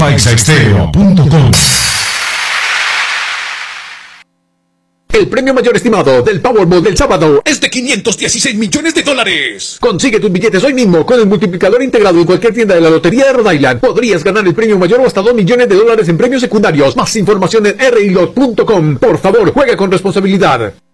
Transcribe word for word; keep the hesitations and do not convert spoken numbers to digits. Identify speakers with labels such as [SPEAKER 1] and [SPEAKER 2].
[SPEAKER 1] paisaestéreo punto com.
[SPEAKER 2] El premio mayor estimado del Powerball del sábado es de quinientos dieciséis millones de dólares. Consigue tus billetes hoy mismo con el multiplicador integrado en cualquier tienda de la Lotería de Rhode Island. Podrías ganar el premio mayor o hasta dos millones de dólares en premios secundarios. Más información en r i lot punto com. Por favor, juega con responsabilidad.